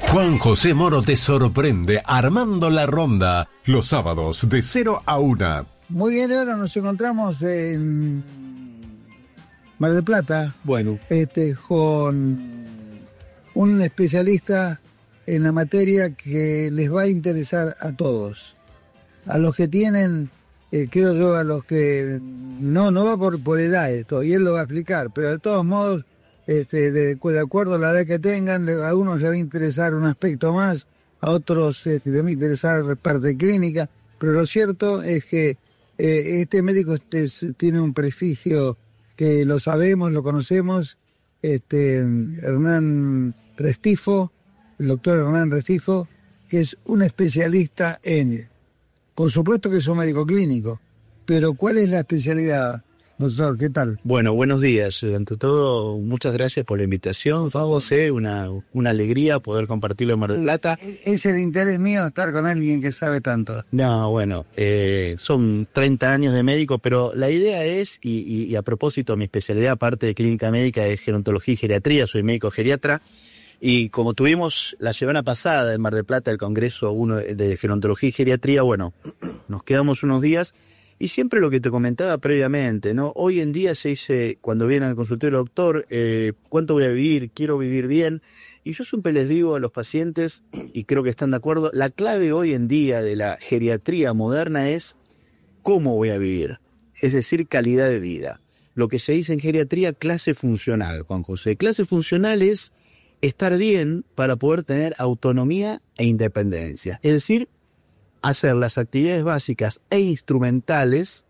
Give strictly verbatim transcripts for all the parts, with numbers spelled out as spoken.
Juan José Moro te sorprende armando la ronda los sábados de cero a una. Muy bien, ahora nos encontramos en Mar del Plata. Bueno. Este, con un especialista en la materia que les va a interesar a todos. A los que tienen, eh, creo yo, a los que... No, no va por, por edad esto, y él lo va a explicar, pero de todos modos... Este, de, de acuerdo a la edad que tengan, a unos les va a interesar un aspecto más, a otros este, les va a interesar parte clínica, pero lo cierto es que eh, este médico este, tiene un prestigio que lo sabemos, lo conocemos, este, Hernán Restifo, el doctor Hernán Restifo, que es un especialista en, por supuesto que es un médico clínico, pero ¿cuál es la especialidad? Doctor, ¿qué tal? Bueno, buenos días. Ante todo, muchas gracias por la invitación, José. Una, una alegría poder compartirlo en Mar del Plata. Es el interés mío estar con alguien que sabe tanto. No, bueno, eh, son treinta años de médico, pero la idea es, y, y, y a propósito, mi especialidad, aparte de clínica médica, es gerontología y geriatría. Soy médico geriatra. Y como tuvimos la semana pasada en Mar del Plata el Congreso uno de Gerontología y Geriatría, bueno, nos quedamos unos días. Y siempre lo que te comentaba previamente, ¿no? Hoy en día se dice, cuando viene al consultorio, doctor, eh, ¿cuánto voy a vivir? Quiero vivir bien. Y yo siempre les digo a los pacientes, y creo que están de acuerdo, la clave hoy en día de la geriatría moderna es cómo voy a vivir, es decir, calidad de vida. Lo que se dice en geriatría, clase funcional, Juan José. Clase funcional es estar bien para poder tener autonomía e independencia. Es decir, hacer las actividades básicas e instrumentales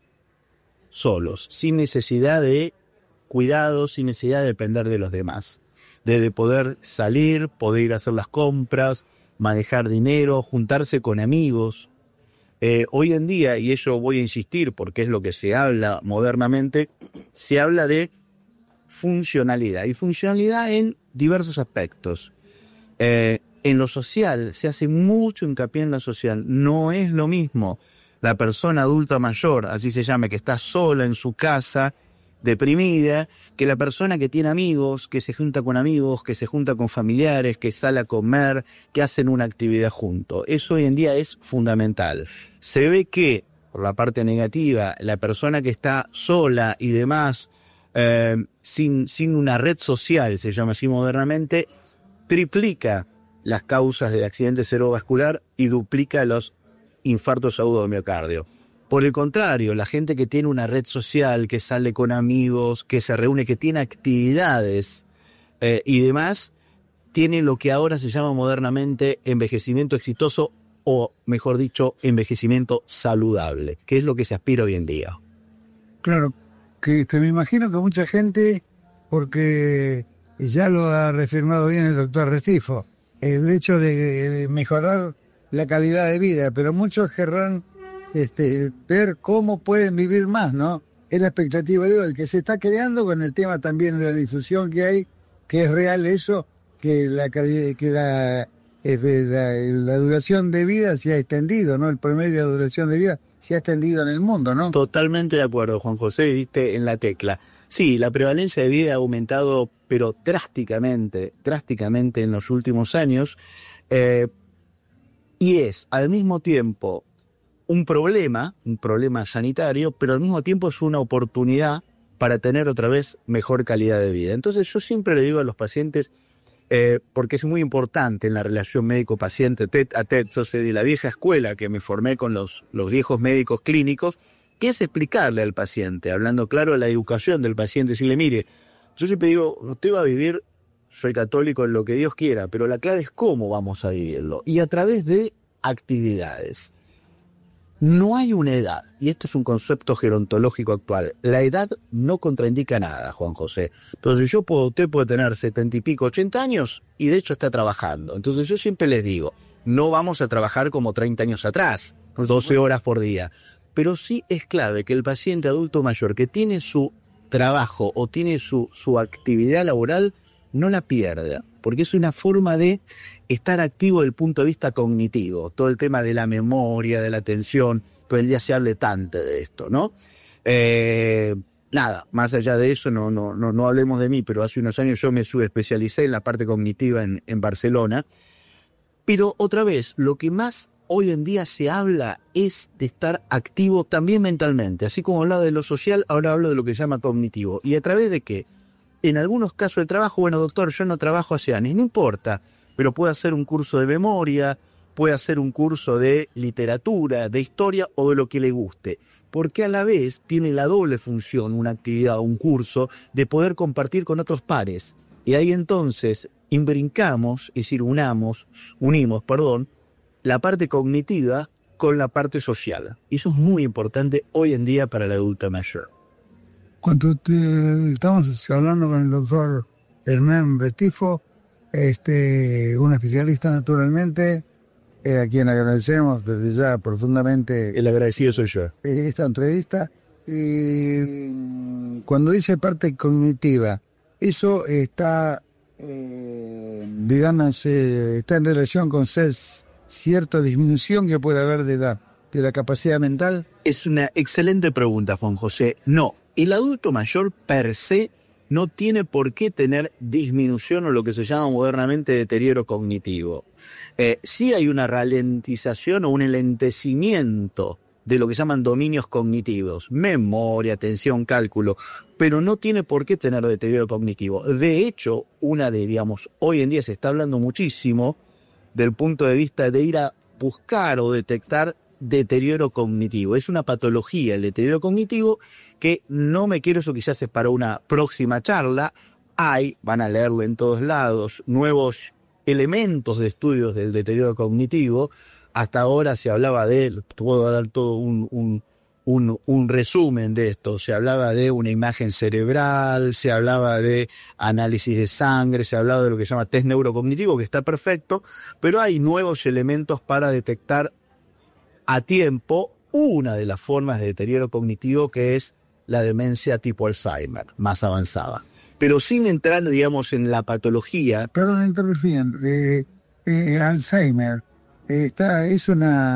solos, sin necesidad de cuidados, sin necesidad de depender de los demás. Desde poder salir, poder ir a hacer las compras, manejar dinero, juntarse con amigos. Eh, hoy en día, y eso voy a insistir porque es lo que se habla modernamente, se habla de funcionalidad. Y funcionalidad en diversos aspectos. Eh, En lo social, se hace mucho hincapié en lo social. No es lo mismo la persona adulta mayor, así se llama, que está sola en su casa, deprimida, que la persona que tiene amigos, que se junta con amigos, que se junta con familiares, que sale a comer, que hacen una actividad juntos. Eso hoy en día es fundamental. Se ve que, por la parte negativa, la persona que está sola y demás, eh, sin, sin una red social, se llama así modernamente, triplica las causas del accidente cerebrovascular y duplica los infartos agudos de miocardio. Por el contrario, la gente que tiene una red social, que sale con amigos, que se reúne, que tiene actividades eh, y demás, tiene lo que ahora se llama modernamente envejecimiento exitoso o, mejor dicho, envejecimiento saludable, que es lo que se aspira hoy en día. Claro, que este, me imagino que mucha gente, porque ya lo ha reafirmado bien el doctor Restifo, el hecho de mejorar la calidad de vida, pero muchos querrán este, ver cómo pueden vivir más, ¿no? Es la expectativa de hoy, que se está creando con el tema también de la difusión que hay, que es real eso, que la que la, la, la duración de vida se ha extendido, ¿no? El promedio de duración de vida se ha extendido en el mundo, ¿no? Totalmente de acuerdo, Juan José, diste en la tecla. Sí, la prevalencia de vida ha aumentado, pero drásticamente, drásticamente en los últimos años, eh, y es al mismo tiempo un problema, un problema sanitario, pero al mismo tiempo es una oportunidad para tener otra vez mejor calidad de vida. Entonces yo siempre le digo a los pacientes, eh, porque es muy importante en la relación médico-paciente, tete a tete, yo soy de la vieja escuela que me formé con los, los viejos médicos clínicos, que es explicarle al paciente, hablando claro de la educación del paciente, decirle, mire, yo siempre digo, usted va a vivir, soy católico en lo que Dios quiera, pero la clave es cómo vamos a vivirlo, y a través de actividades. No hay una edad, y esto es un concepto gerontológico actual, la edad no contraindica nada, Juan José. Entonces yo puedo, usted puede tener setenta y pico, ochenta años, y de hecho está trabajando. Entonces yo siempre les digo, no vamos a trabajar como treinta años atrás, doce horas por día. Pero sí es clave que el paciente adulto mayor que tiene su trabajo o tiene su, su actividad laboral no la pierda, porque es una forma de estar activo desde el punto de vista cognitivo, todo el tema de la memoria, de la atención, todo el día se hable tanto de esto, ¿no? Eh, nada, más allá de eso, no, no, no, no hablemos de mí, pero hace unos años yo me subespecialicé en la parte cognitiva en, en Barcelona, Pero otra vez, lo que más hoy en día se habla es de estar activo también mentalmente. Así como hablaba de lo social, ahora hablo de lo que se llama cognitivo. ¿Y a través de qué? En algunos casos del trabajo, bueno, doctor, yo no trabajo hace años, no importa, pero puede hacer un curso de memoria, puede hacer un curso de literatura, de historia o de lo que le guste. Porque a la vez tiene la doble función, una actividad o un curso, de poder compartir con otros pares. Y ahí entonces imbrincamos, es decir, unamos, unimos, perdón, la parte cognitiva con la parte social. Y eso es muy importante hoy en día para el adulto mayor. Cuando te, estamos hablando con el doctor Hernán Vestifo, este, un especialista naturalmente, eh, a quien agradecemos desde ya profundamente. El agradecido soy yo. Esta entrevista. Y cuando dice parte cognitiva, eso está, eh, digamos, eh, está en relación con ser cierta disminución que puede haber de edad, de la capacidad mental. Es una excelente pregunta, Juan José. No, el adulto mayor per se no tiene por qué tener disminución o lo que se llama modernamente deterioro cognitivo. Eh, sí hay una ralentización o un enlentecimiento de lo que llaman dominios cognitivos, memoria, atención, cálculo, pero no tiene por qué tener deterioro cognitivo. De hecho, una de, digamos, hoy en día se está hablando muchísimo del punto de vista de ir a buscar o detectar deterioro cognitivo. Es una patología el deterioro cognitivo que no me quiero, eso quizás es para una próxima charla. Hay, van a leerlo en todos lados, nuevos elementos de estudios del deterioro cognitivo. Hasta ahora se hablaba de, puedo dar todo un, un, un, un resumen de esto, se hablaba de una imagen cerebral, se hablaba de análisis de sangre, se hablaba de lo que se llama test neurocognitivo, que está perfecto, pero hay nuevos elementos para detectar a tiempo una de las formas de deterioro cognitivo, que es la demencia tipo Alzheimer, más avanzada. Pero sin entrar, digamos, en la patología. Perdón, interrumpiendo. Eh, eh, Alzheimer, ¿está, ¿es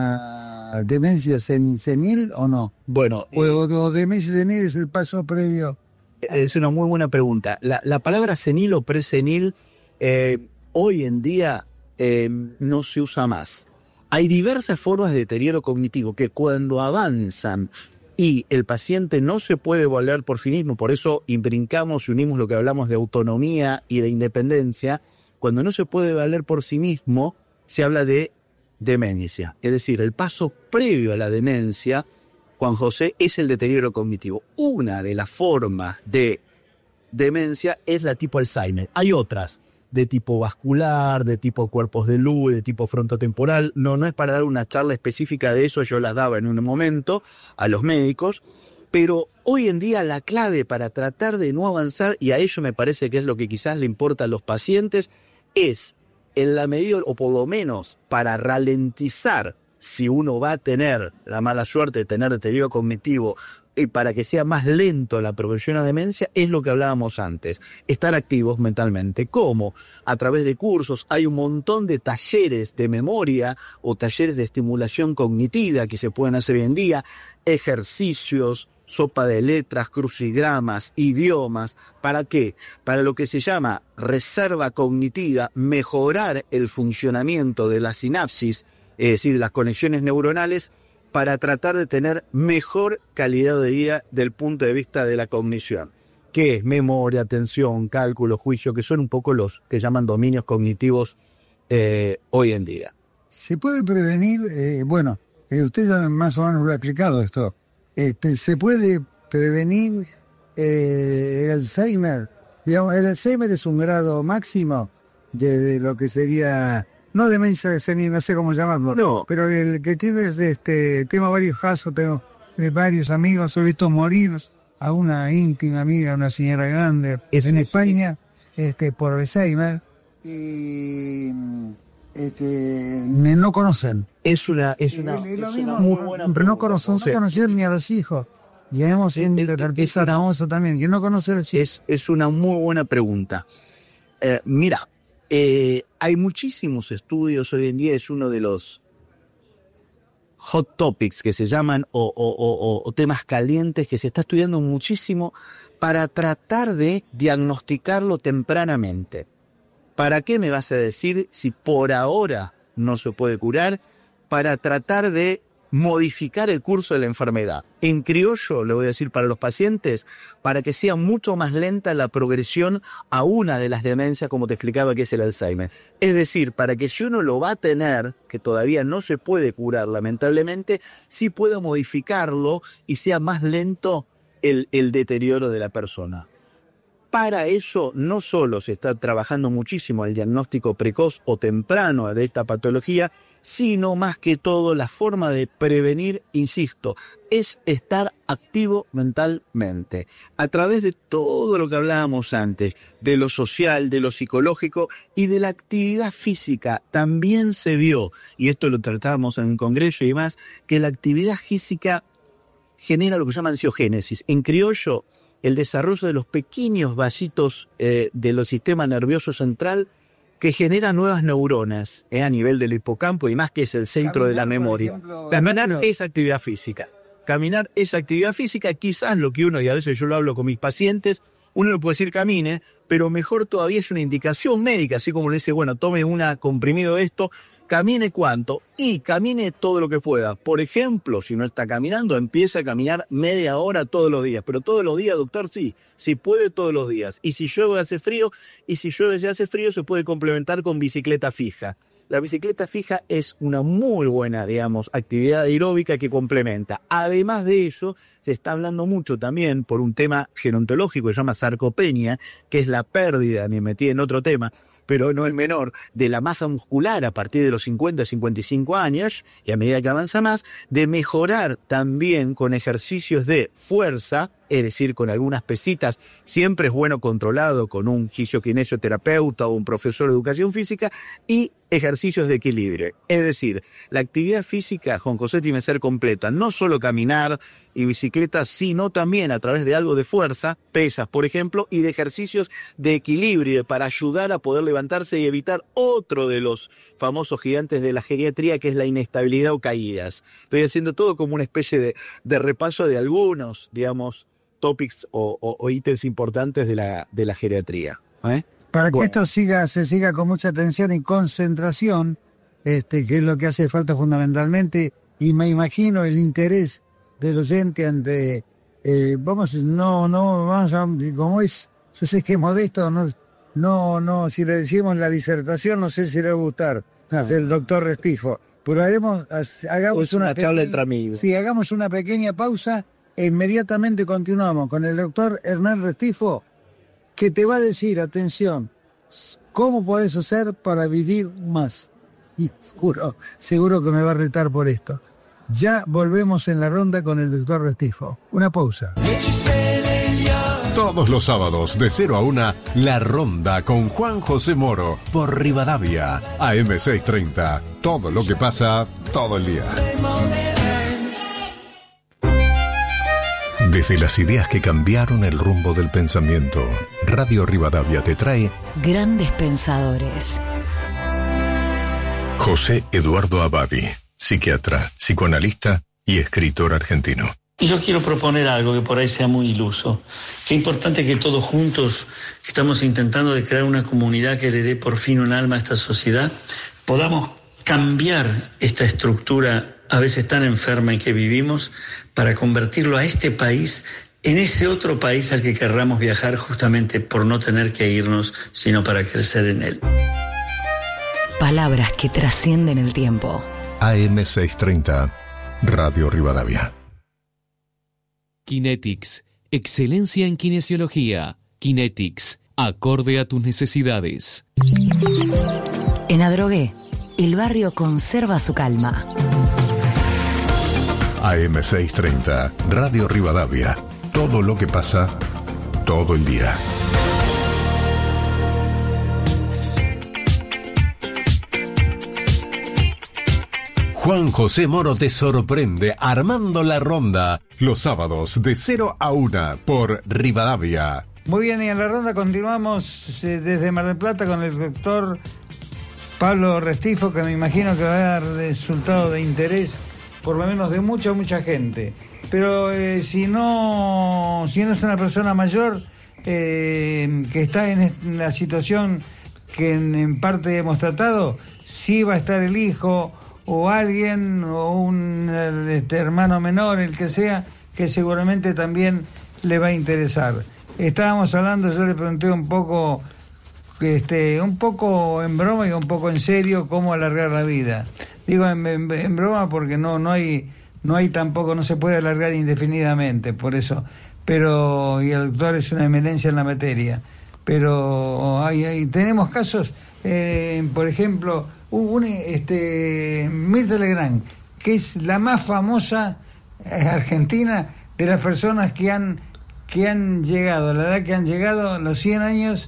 una demencia sen, senil o no? Bueno. O, o demencia senil es el paso previo. Es una muy buena pregunta. La, la palabra senil o presenil eh, hoy en día eh, no se usa más. Hay diversas formas de deterioro cognitivo que cuando avanzan y el paciente no se puede valer por sí mismo, por eso imbrincamos y unimos lo que hablamos de autonomía y de independencia, cuando no se puede valer por sí mismo, se habla de demencia. Es decir, el paso previo a la demencia, Juan José, es el deterioro cognitivo. Una de las formas de demencia es la tipo Alzheimer. Hay otras, de tipo vascular, de tipo cuerpos de luz, de tipo frontotemporal. No, no es para dar una charla específica de eso, yo las daba en un momento a los médicos, pero hoy en día la clave para tratar de no avanzar, y a ello me parece que es lo que quizás le importa a los pacientes, es en la medida, o por lo menos para ralentizar, si uno va a tener la mala suerte de tener deterioro cognitivo, y para que sea más lento la progresión a demencia, es lo que hablábamos antes, estar activos mentalmente. ¿Cómo? A través de cursos, hay un montón de talleres de memoria o talleres de estimulación cognitiva que se pueden hacer hoy en día, ejercicios, sopa de letras, crucigramas, idiomas. ¿Para qué? Para lo que se llama reserva cognitiva, mejorar el funcionamiento de la sinapsis, es decir, las conexiones neuronales, para tratar de tener mejor calidad de vida del punto de vista de la cognición, que es memoria, atención, cálculo, juicio, que son un poco los que llaman dominios cognitivos eh, hoy en día. ¿Se puede prevenir? Eh, bueno, eh, usted ya más o menos lo ha explicado esto. Este, ¿Se puede prevenir eh, el Alzheimer? Digamos, el Alzheimer es un grado máximo de, de lo que sería... No demencia senil, no sé cómo llamarlo. No. Pero el que tiene es este, tengo varios casos, tengo eh, varios amigos, he visto morir a una íntima amiga, una señora grande, es en España, este, por Alzheimer, y este, no conocen. Es una, es una, es lo es mismo, una muy buena pero no pregunta, conocen, no José. conocen ni a los hijos. Y hemos en el artista famoso también, que no conoce a los hijos. Es, es una muy buena pregunta. Eh, mira, Eh, hay muchísimos estudios hoy en día, es uno de los hot topics que se llaman o, o, o, o temas calientes que se está estudiando muchísimo para tratar de diagnosticarlo tempranamente. ¿Para qué me vas a decir si por ahora no se puede curar, para tratar de modificar el curso de la enfermedad. En criollo, le voy a decir para los pacientes, para que sea mucho más lenta la progresión a una de las demencias, como te explicaba, que es el Alzheimer. Es decir, para que si uno lo va a tener, que todavía no se puede curar lamentablemente, sí pueda modificarlo y sea más lento el, el deterioro de la persona. Para eso no solo se está trabajando muchísimo el diagnóstico precoz o temprano de esta patología, sino más que todo la forma de prevenir, insisto, es estar activo mentalmente. A través de todo lo que hablábamos antes, de lo social, de lo psicológico y de la actividad física, también se vio, y esto lo tratábamos en un congreso y demás, que la actividad física genera lo que se llama angiogénesis. En criollo, el desarrollo de los pequeños vasitos eh, del sistema nervioso central que genera nuevas neuronas eh, a nivel del hipocampo y más, que es el centro Caminar, de la memoria. Ejemplo, Caminar no. es actividad física. Caminar es actividad física, quizás lo que uno, y a veces yo lo hablo con mis pacientes, uno le puede decir camine, pero mejor todavía es una indicación médica, así como le dice, bueno, tome una comprimido de esto, camine cuánto, y camine todo lo que pueda. Por ejemplo, si no está caminando, empieza a caminar media hora todos los días, pero todos los días, doctor, sí, si puede todos los días. Y si llueve hace frío, y si llueve ya hace frío, se puede complementar con bicicleta fija. La bicicleta fija es una muy buena, digamos, actividad aeróbica que complementa. Además de eso, se está hablando mucho también por un tema gerontológico que se llama sarcopenia, que es la pérdida, me metí en otro tema, pero no el menor, de la masa muscular a partir de los cincuenta, cincuenta y cinco años, y a medida que avanza más, de mejorar también con ejercicios de fuerza, es decir, con algunas pesitas. Siempre es bueno controlado con un fisiokinesioterapeuta o un profesor de educación física, y ejercicios de equilibrio. Es decir, la actividad física, Juan José, tiene que ser completa. No solo caminar y bicicleta, sino también a través de algo de fuerza, pesas, por ejemplo, y de ejercicios de equilibrio para ayudar a poder levantarse y evitar otro de los famosos gigantes de la geriatría, que es la inestabilidad o caídas. Estoy haciendo todo como una especie de, de repaso de algunos, digamos, topics o, o, o ítems importantes de la, de la geriatría. ¿Eh? Para que bueno. esto siga, se siga con mucha atención y concentración, este, que es lo que hace falta fundamentalmente, y me imagino el interés del oyente ante, eh, vamos, no, no, vamos a, como es, yo sé que es modesto, no, no, no, si le decimos la disertación, no sé si le va a gustar, no. del doctor Restifo, pero haremos, hagamos es una, una charla entre amigos. Sí, hagamos una pequeña pausa e inmediatamente continuamos con el doctor Hernán Restifo, que te va a decir, atención, cómo podés hacer para vivir más. Y seguro, seguro que me va a retar por esto. Ya volvemos en la ronda con el doctor Restifo. Una pausa. Todos los sábados de cero a una, La Ronda con Juan José Moro por Rivadavia, A M seiscientos treinta. Todo lo que pasa, todo el día. Desde las ideas que cambiaron el rumbo del pensamiento, Radio Rivadavia te trae Grandes Pensadores. José Eduardo Abadi, psiquiatra, psicoanalista y escritor argentino. Y yo quiero proponer algo que por ahí sea muy iluso. Qué importante que todos juntos, que estamos intentando de crear una comunidad que le dé por fin un alma a esta sociedad, podamos cambiar esta estructura a veces tan enferma en que vivimos, para convertirlo a este país en ese otro país al que querramos viajar, justamente por no tener que irnos, sino para crecer en él. Palabras que trascienden el tiempo. A M seiscientos treinta, Radio Rivadavia. Kinetics, excelencia en kinesiología. Kinetics, acorde a tus necesidades. En Adrogué, el barrio conserva su calma. A M seiscientos treinta, Radio Rivadavia. Todo lo que pasa, todo el día. Juan José Moro te sorprende armando la ronda los sábados de cero a una por Rivadavia. Muy bien, y en la ronda continuamos eh, desde Mar del Plata con el doctor Pablo Restifo, que me imagino que va a dar resultado de interés, por lo menos de mucha, mucha gente. Pero eh, si no si no es una persona mayor eh, que está en la situación que en, en parte hemos tratado, sí va a estar el hijo o alguien o un este, hermano menor, el que sea, que seguramente también le va a interesar. Estábamos hablando, yo le pregunté un poco, este, un poco en broma y un poco en serio, cómo alargar la vida. Digo en, en, en broma porque no, no hay, no hay tampoco, no se puede alargar indefinidamente, por eso. Pero, y el doctor es una eminencia en la materia. Pero hay, hay tenemos casos, eh, por ejemplo, un, este, Mirta Legrand, que es la más famosa eh, argentina de las personas que han que han llegado, a la edad que han llegado, a los cien años,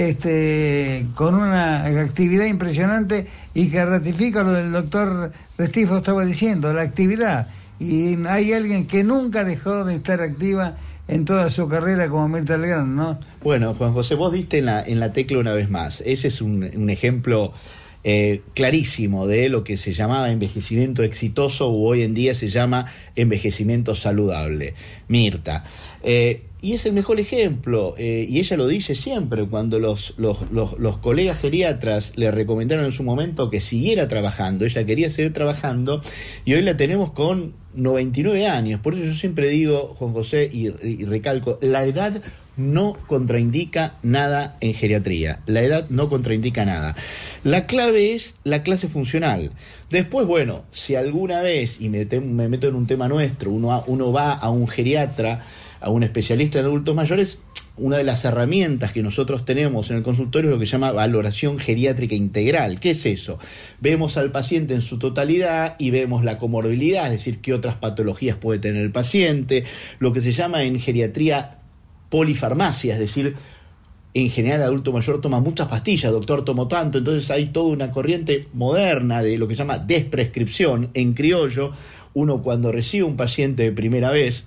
este, con una actividad impresionante y que ratifica lo del doctor Restifo estaba diciendo, la actividad. Y hay alguien que nunca dejó de estar activa en toda su carrera como Mirta Legrand, ¿no? Bueno, Juan José, vos diste en la, en la tecla una vez más. Ese es un, un ejemplo eh, clarísimo de lo que se llamaba envejecimiento exitoso o hoy en día se llama envejecimiento saludable. Mirta. Eh, y es el mejor ejemplo, eh, y ella lo dice siempre, cuando los, los, los, los colegas geriatras le recomendaron en su momento que siguiera trabajando, ella quería seguir trabajando, y hoy la tenemos con noventa y nueve años. Por eso yo siempre digo, Juan José, y, y recalco, la edad no contraindica nada en geriatría, la edad no contraindica nada. La clave es la clase funcional. Después, bueno, si alguna vez, y me, te, me meto en un tema nuestro, uno, uno va a un geriatra, a un especialista en adultos mayores, una de las herramientas que nosotros tenemos en el consultorio es lo que se llama valoración geriátrica integral. ¿Qué es eso? Vemos al paciente en su totalidad y vemos la comorbilidad, es decir, qué otras patologías puede tener el paciente, lo que se llama en geriatría polifarmacia, es decir, en general el adulto mayor toma muchas pastillas, doctor, tomo tanto, entonces hay toda una corriente moderna de lo que se llama desprescripción, en criollo. Uno cuando recibe un paciente de primera vez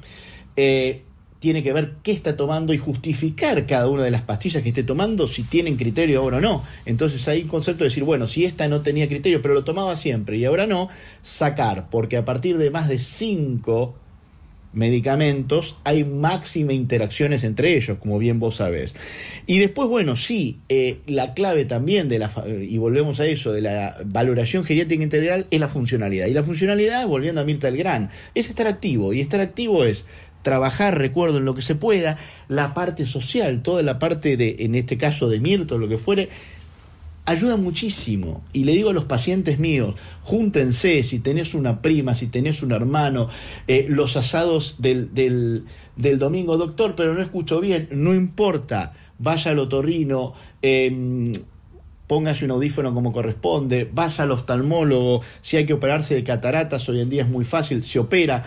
Eh, tiene que ver qué está tomando y justificar cada una de las pastillas que esté tomando, si tienen criterio ahora o no. Entonces hay un concepto de decir, bueno, si esta no tenía criterio, pero lo tomaba siempre y ahora no, sacar, porque a partir de más de cinco medicamentos hay máxima interacciones entre ellos, como bien vos sabés. Y después, bueno, sí, eh, la clave también de la, y volvemos a eso, de la valoración geriátrica integral es la funcionalidad. Y la funcionalidad, volviendo a Mirta Legrand, es estar activo, y estar activo es trabajar, recuerdo, en lo que se pueda, la parte social, toda la parte de, en este caso de Mirta o lo que fuere, ayuda muchísimo. Y le digo a los pacientes míos, júntense, si tenés una prima, si tenés un hermano, eh, los asados del, del, del domingo, doctor, pero no escucho bien, no importa, vaya al otorrino, eh, póngase un audífono como corresponde, vaya al oftalmólogo, si hay que operarse de cataratas, hoy en día es muy fácil, se opera.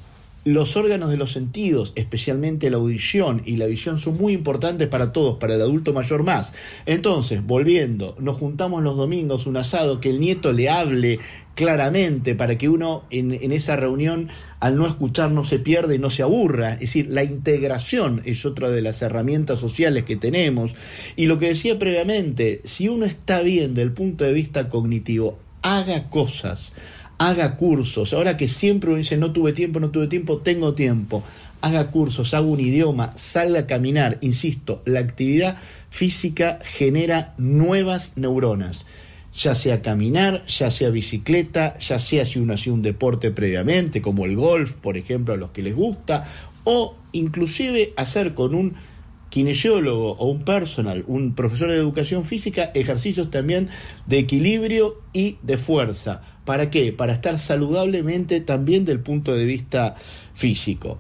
Los órganos de los sentidos, especialmente la audición y la visión, son muy importantes para todos, para el adulto mayor más. Entonces, volviendo, nos juntamos los domingos, un asado, que el nieto le hable claramente para que uno en, en esa reunión, al no escuchar, no se pierda y no se aburra. Es decir, la integración es otra de las herramientas sociales que tenemos. Y lo que decía previamente, si uno está bien desde el punto de vista cognitivo, haga cosas, haga cursos. Ahora que siempre uno dice, no tuve tiempo, no tuve tiempo, tengo tiempo. Haga cursos, haga un idioma, salga a caminar. Insisto, la actividad física genera nuevas neuronas. Ya sea caminar, ya sea bicicleta, ya sea si uno hacía un deporte previamente, como el golf, por ejemplo, a los que les gusta, o inclusive hacer con un kinesiólogo o un personal, un profesor de educación física, ejercicios también de equilibrio y de fuerza. ¿Para qué? Para estar saludablemente también del punto de vista físico.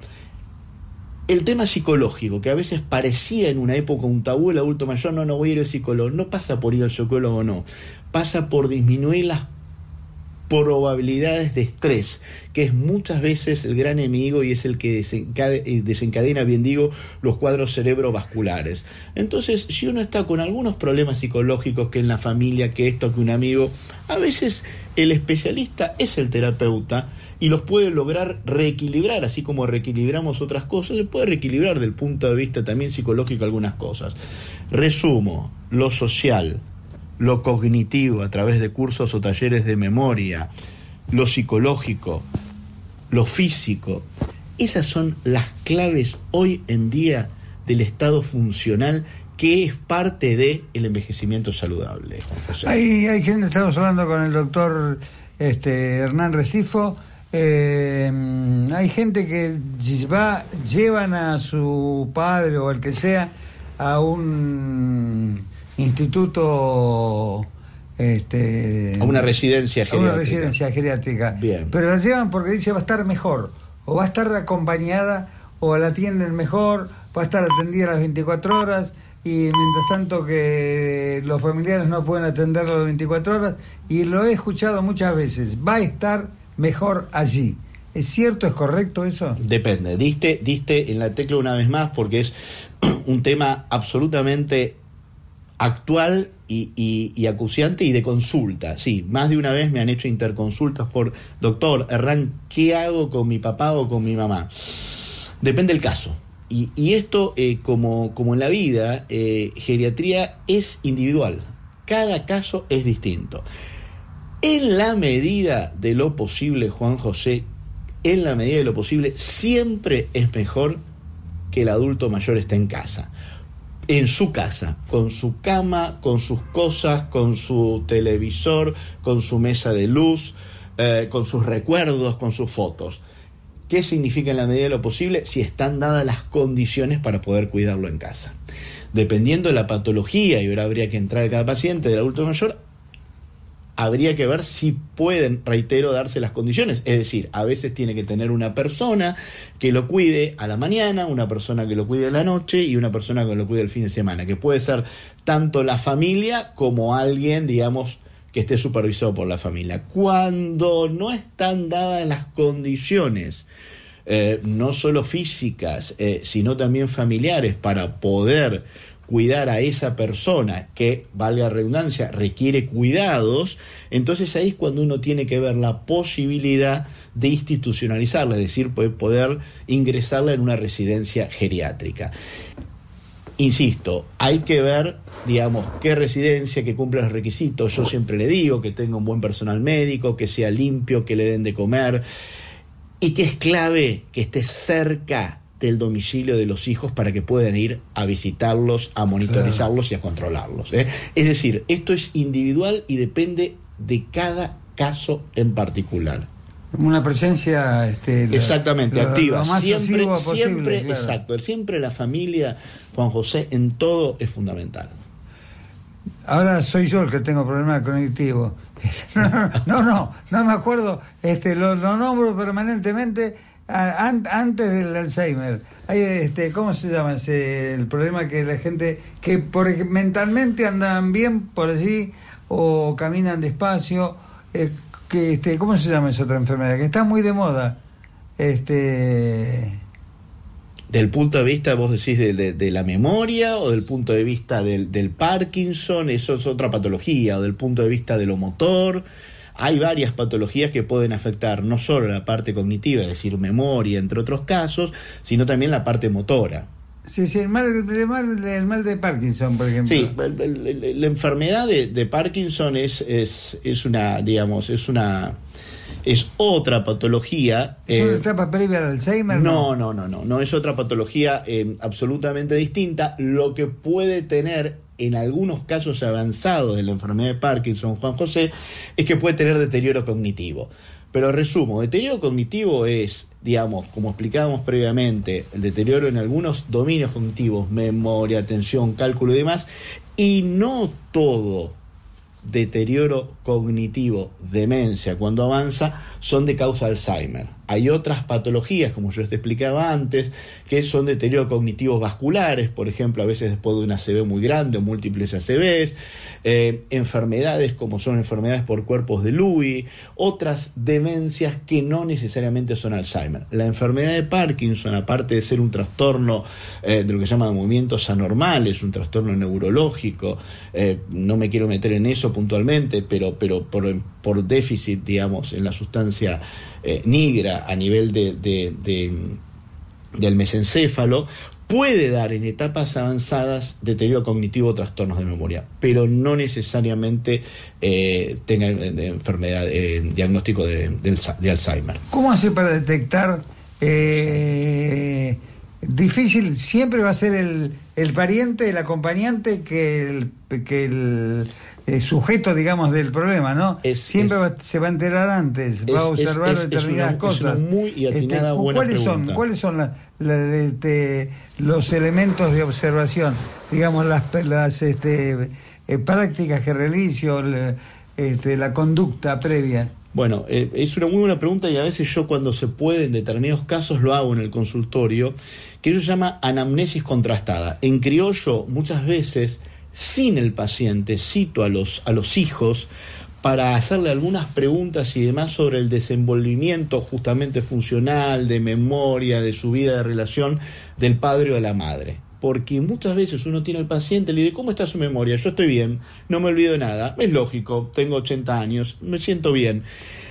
El tema psicológico, que a veces parecía en una época un tabú, el adulto mayor, no, no voy a ir al psicólogo, no pasa por ir al psicólogo, no, pasa por disminuir las probabilidades de estrés, que es muchas veces el gran enemigo y es el que desencadena, desencadena, bien digo, los cuadros cerebrovasculares. Entonces, si uno está con algunos problemas psicológicos, que en la familia, que esto, que un amigo, a veces el especialista es el terapeuta y los puede lograr reequilibrar, así como reequilibramos otras cosas, se puede reequilibrar del punto de vista también psicológico algunas cosas. Resumo, lo social, lo cognitivo a través de cursos o talleres de memoria, lo psicológico, lo físico, esas son las claves hoy en día del estado funcional que es parte del envejecimiento saludable. O sea, hay, hay gente, estamos hablando con el doctor este, Hernán Restifo, eh, hay gente que va, llevan a su padre o el que sea a un instituto, este, a una residencia geriátrica. A una residencia geriátrica. Bien. Pero la llevan porque dice va a estar mejor, o va a estar acompañada, o la atienden mejor, va a estar atendida las veinticuatro horas, y mientras tanto que los familiares no pueden atenderlo las veinticuatro horas, y lo he escuchado muchas veces, va a estar mejor allí. ¿Es cierto, es correcto eso? Depende, diste, diste en la tecla una vez más, porque es un tema absolutamente actual y, y, y acuciante y de consulta. Sí, más de una vez me han hecho interconsultas por, doctor Hernán, ¿qué hago con mi papá o con mi mamá? Depende del caso. Y, y esto, eh, como, como en la vida, eh, geriatría es individual. Cada caso es distinto. En la medida de lo posible, Juan José, en la medida de lo posible, siempre es mejor que el adulto mayor esté en casa. En su casa, con su cama, con sus cosas, con su televisor, con su mesa de luz, eh, con sus recuerdos, con sus fotos. ¿Qué significa en la medida de lo posible? Si están dadas las condiciones para poder cuidarlo en casa. Dependiendo de la patología, y ahora habría que entrar a cada paciente del adulto mayor, habría que ver si pueden, reitero, darse las condiciones. Es decir, a veces tiene que tener una persona que lo cuide a la mañana, una persona que lo cuide a la noche y una persona que lo cuide el fin de semana, que puede ser tanto la familia como alguien, digamos, que esté supervisado por la familia. Cuando no están dadas las condiciones, eh, no solo físicas, eh, sino también familiares, para poder cuidar a esa persona que, valga la redundancia, requiere cuidados, entonces ahí es cuando uno tiene que ver la posibilidad de institucionalizarla, es decir, poder ingresarla en una residencia geriátrica. Insisto, hay que ver, digamos, qué residencia, que cumpla los requisitos. Yo siempre le digo que tenga un buen personal médico, que sea limpio, que le den de comer, y que es clave que esté cerca del domicilio de los hijos para que puedan ir a visitarlos, a monitorizarlos, claro, y a controlarlos, ¿eh? Es decir, esto es individual y depende de cada caso en particular. Una presencia este, exactamente lo, activa, lo más siempre, posible, siempre, claro. Exacto, siempre la familia, Juan José, en todo es fundamental. Ahora soy yo el que tengo problemas cognitivos. No, no, no, no, no me acuerdo, este, lo, lo nombro permanentemente. Antes del Alzheimer, hay este, ¿cómo se llama ese el problema que la gente que por mentalmente andan bien por allí o caminan despacio, eh, que este, ¿cómo se llama esa otra enfermedad que está muy de moda? Este, del punto de vista, vos decís, de, de, de la memoria, o del punto de vista del, del Parkinson, eso es otra patología, o del punto de vista de lo motor. Hay varias patologías que pueden afectar no solo la parte cognitiva, es decir, memoria, entre otros casos, sino también la parte motora. Sí, sí, el mal, el mal, el mal de Parkinson, por ejemplo. Sí, el, el, el, la enfermedad de, de Parkinson es, es, es una, digamos, es una... es otra patología. ¿Es una eh, etapa previa al Alzheimer? No, no, no, no, no, es otra patología eh, absolutamente distinta. Lo que puede tener en algunos casos avanzados de la enfermedad de Parkinson, Juan José, es que puede tener deterioro cognitivo. Pero resumo, deterioro cognitivo es, digamos, como explicábamos previamente, el deterioro en algunos dominios cognitivos, memoria, atención, cálculo y demás, y no todo deterioro cognitivo, demencia, cuando avanza, son de causa Alzheimer. Hay otras patologías, como yo te explicaba antes, que son deterioros cognitivos vasculares, por ejemplo, a veces después de una A C V muy grande o múltiples A C Vs, eh, enfermedades como son enfermedades por cuerpos de Lewy, otras demencias que no necesariamente son Alzheimer. La enfermedad de Parkinson, aparte de ser un trastorno eh, de lo que se llama movimientos anormales, un trastorno neurológico, eh, no me quiero meter en eso puntualmente, pero, pero por, por déficit, digamos, en la sustancia eh, nigra a nivel de, de, de, del mesencéfalo, puede dar en etapas avanzadas deterioro cognitivo o trastornos de memoria, pero no necesariamente eh, tenga eh, enfermedad, eh, diagnóstico de, de, de Alzheimer. ¿Cómo hace para detectar eh, difícil siempre va a ser el, el pariente, el acompañante, que el, que el, el sujeto, digamos, del problema, ¿no? Es, siempre es, va, se va a enterar antes, es, va a observar es, es, determinadas es una, cosas. Es una muy y atinada este, buena ¿cuáles pregunta. son, ¿Cuáles son la, la, este, los elementos de observación? Digamos, las, las este, eh, prácticas que realizo, la, este, la conducta previa. Bueno, eh, es una muy buena pregunta y a veces yo cuando se puede, en determinados casos lo hago en el consultorio, que eso se llama anamnesis contrastada. En criollo, muchas veces, sin el paciente, cito a los, a los hijos para hacerle algunas preguntas y demás sobre el desenvolvimiento justamente funcional, de memoria, de su vida de relación del padre o de la madre. Porque muchas veces uno tiene al paciente y le dice, ¿cómo está su memoria? Yo estoy bien, no me olvido de nada, es lógico, tengo ochenta años, me siento bien.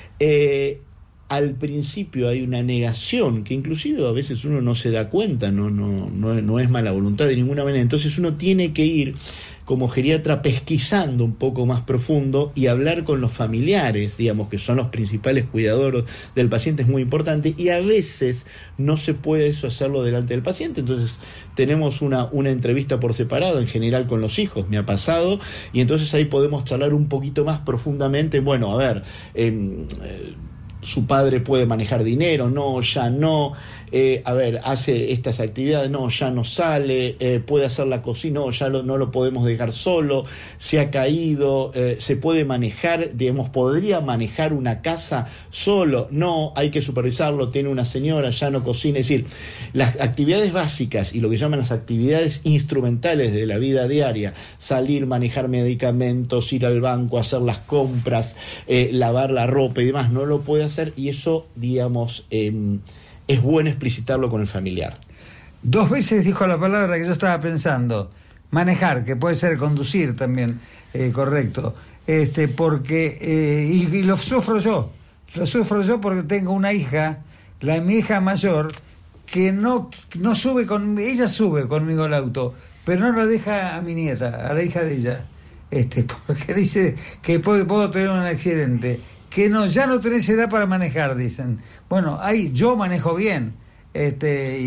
Eh, al principio hay una negación, que inclusive a veces uno no se da cuenta, no, no, no, no es mala voluntad de ninguna manera, entonces uno tiene que ir como geriatra pesquisando un poco más profundo y hablar con los familiares, digamos, que son los principales cuidadores del paciente, es muy importante, y a veces no se puede eso hacerlo delante del paciente, entonces tenemos una, una entrevista por separado, en general con los hijos, me ha pasado, y entonces ahí podemos charlar un poquito más profundamente, bueno, a ver, eh, eh, su padre puede manejar dinero, no, ya no, eh, a ver, hace estas actividades, no, ya no sale, eh, puede hacer la cocina, no, ya lo, no lo podemos dejar solo, se ha caído, eh, se puede manejar, digamos, podría manejar una casa solo, no, hay que supervisarlo, tiene una señora, ya no cocina, es decir, las actividades básicas y lo que llaman las actividades instrumentales de la vida diaria, salir, manejar medicamentos, ir al banco, hacer las compras, eh, lavar la ropa y demás, no lo puede hacer, y eso, digamos, eh, es bueno explicitarlo con el familiar. Dos veces dijo la palabra que yo estaba pensando, manejar, que puede ser conducir también, eh, correcto, este, porque, eh, y, y lo sufro yo, lo sufro yo porque tengo una hija, la mi hija mayor, que no, no sube con, ella sube conmigo al auto, pero no la deja a mi nieta, a la hija de ella, este, porque dice que puedo, puedo tener un accidente. Que no, ya no tenés edad para manejar, dicen. Bueno, ahí yo manejo bien, este,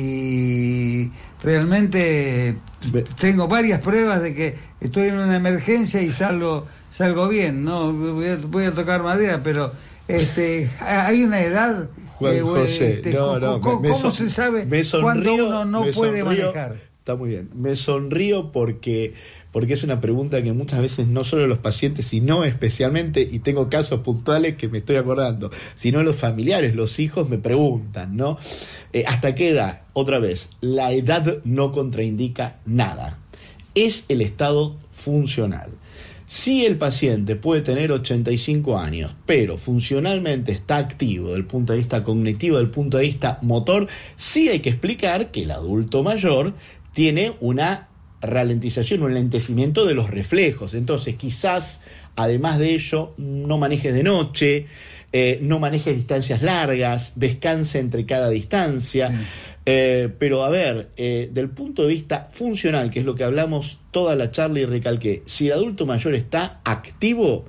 y realmente tengo varias pruebas de que estoy en una emergencia y salgo, salgo bien, no voy a, voy a tocar madera, pero este, hay una edad. Juan eh, José, este, no, no, ¿cómo, me, me cómo son, se sabe me sonrío, cuando uno no puede sonrío, manejar? Está muy bien, me sonrío porque porque es una pregunta que muchas veces no solo los pacientes, sino especialmente, y tengo casos puntuales que me estoy acordando, sino los familiares, los hijos me preguntan, ¿no? Eh, ¿Hasta qué edad? Otra vez, la edad no contraindica nada. Es el estado funcional. Si el paciente puede tener ochenta y cinco años, pero funcionalmente está activo desde el punto de vista cognitivo, desde el punto de vista motor, sí hay que explicar que el adulto mayor tiene una ralentización, un lentecimiento de los reflejos. Entonces, quizás, además de ello, no manejes de noche, eh, no manejes distancias largas, descanse entre cada distancia. Sí. Eh, pero, a ver, eh, del punto de vista funcional, que es lo que hablamos toda la charla y recalqué, si el adulto mayor está activo,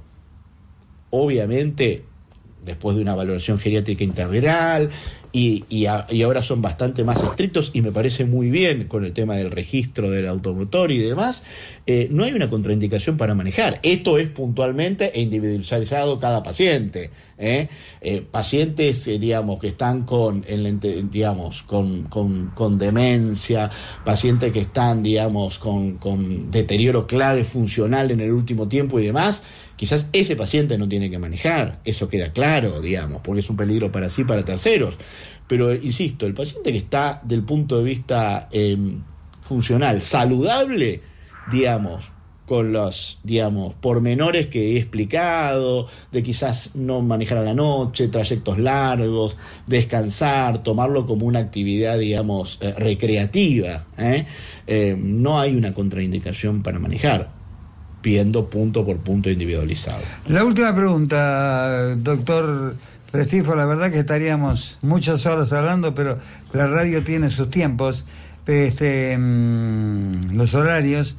obviamente, después de una valoración geriátrica integral, Y, y, a, y ahora son bastante más estrictos y me parece muy bien con el tema del registro del automotor y demás, eh, no hay una contraindicación para manejar. Esto es puntualmente e individualizado cada paciente, ¿eh? Eh, pacientes eh, digamos que están con, en, digamos, con, con, con demencia, pacientes que están digamos con, con deterioro clave funcional en el último tiempo y demás, quizás ese paciente no tiene que manejar, eso queda claro, digamos, porque es un peligro para sí y para terceros. Pero, insisto, el paciente que está del punto de vista eh, funcional, saludable, digamos, con los, digamos, pormenores que he explicado, de quizás no manejar a la noche, trayectos largos, descansar, tomarlo como una actividad, digamos, eh, recreativa, ¿eh? Eh, no hay una contraindicación para manejar, pidiendo punto por punto individualizado. La última pregunta, doctor Restifo, la verdad que estaríamos muchas horas hablando, pero la radio tiene sus tiempos, este, mmm, los horarios.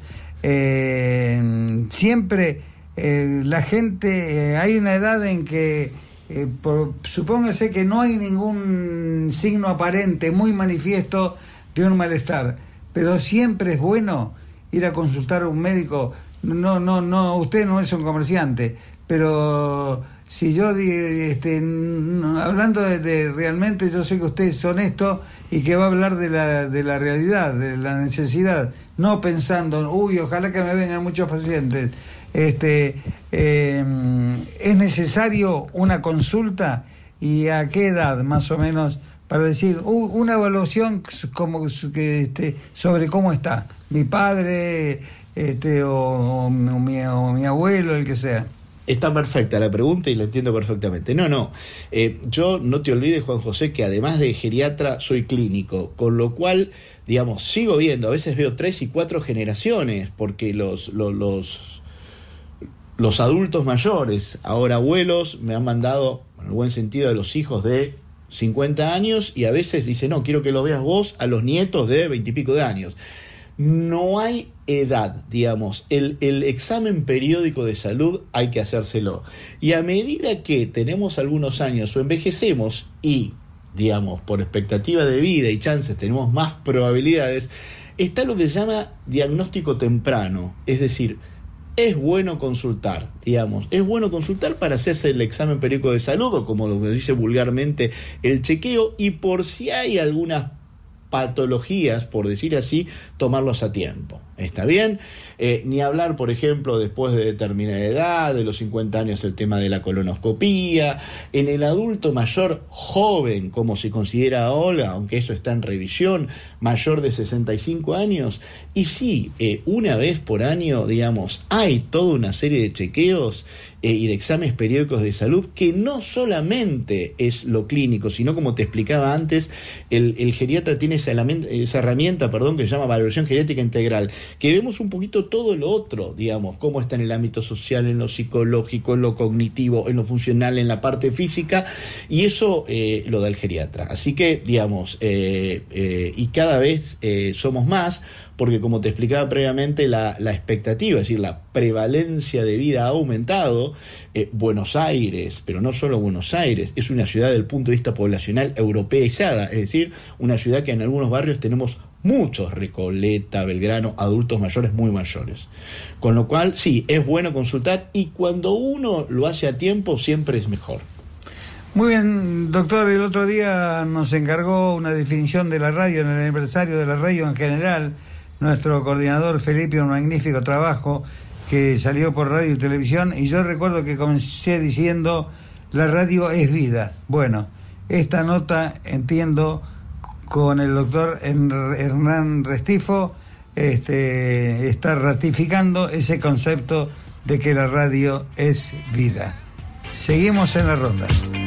Eh, siempre eh, la gente, eh, hay una edad en que, eh, por, supóngase que no hay ningún signo aparente muy manifiesto de un malestar, pero siempre es bueno ir a consultar a un médico. No, no, no, usted no es un comerciante, pero si yo, este, hablando de, de realmente, yo sé que usted es honesto y que va a hablar de la, de la realidad, de la necesidad, no pensando, uy, ojalá que me vengan muchos pacientes. Este, eh, ¿es necesario una consulta? ¿Y a qué edad, más o menos, para decir uh, una evaluación como que este, sobre cómo está mi padre, este, o, o, o, mi, o mi abuelo, el que sea? Está perfecta la pregunta y la entiendo perfectamente. No, no. Eh, yo no te olvides, Juan José, que además de geriatra soy clínico, con lo cual, digamos, sigo viendo, a veces veo tres y cuatro generaciones, porque los, los, los, los adultos mayores, ahora abuelos, me han mandado, en el buen sentido, de los hijos de cincuenta años, y a veces dice, no, quiero que lo veas vos a los nietos de veintipico de años. No hay edad, digamos, el, el examen periódico de salud hay que hacérselo. Y a medida que tenemos algunos años o envejecemos y, digamos, por expectativa de vida y chances tenemos más probabilidades, está lo que se llama diagnóstico temprano. Es decir, es bueno consultar, digamos, es bueno consultar para hacerse el examen periódico de salud, o como lo dice vulgarmente, el chequeo, y por si hay algunas patologías, por decir así, tomarlos a tiempo. ¿Está bien? Eh, ni hablar, por ejemplo, después de determinada edad, de los cincuenta años, el tema de la colonoscopía. En el adulto mayor joven, como se considera ahora, aunque eso está en revisión, mayor de sesenta y cinco años. Y sí, eh, una vez por año, digamos, hay toda una serie de chequeos eh, y de exámenes periódicos de salud que no solamente es lo clínico, sino, como te explicaba antes, el, el geriatra tiene esa herramienta, esa herramienta perdón, que se llama valoración geriátrica integral, que vemos un poquito todo lo otro, digamos, cómo está en el ámbito social, en lo psicológico, en lo cognitivo, en lo funcional, en la parte física, y eso eh, lo da el geriatra. Así que, digamos, eh, eh, y cada vez eh, somos más, porque como te explicaba previamente, la, la expectativa, es decir, la prevalencia de vida ha aumentado. Eh, Buenos Aires, pero no solo Buenos Aires, es una ciudad desde el punto de vista poblacional europeizada, es decir, una ciudad que en algunos barrios tenemos muchos, Recoleta, Belgrano, adultos mayores muy mayores. Con lo cual, sí, es bueno consultar, y cuando uno lo hace a tiempo siempre es mejor. Muy bien, doctor, el otro día nos encargó una definición de la radio, en el aniversario de la radio en general, nuestro coordinador Felipe, un magnífico trabajo que salió por radio y televisión, y yo recuerdo que comencé diciendo, la radio es vida. Bueno, esta nota, entiendo, con el doctor Hernán Restifo, este, está ratificando ese concepto de que la radio es vida. Seguimos en la ronda.